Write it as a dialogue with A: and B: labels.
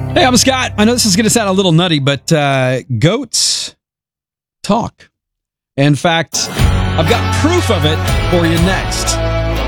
A: Hey, I'm Scott. I know this is going to sound a little nutty, but goats talk. In fact, I've got proof of it for you next.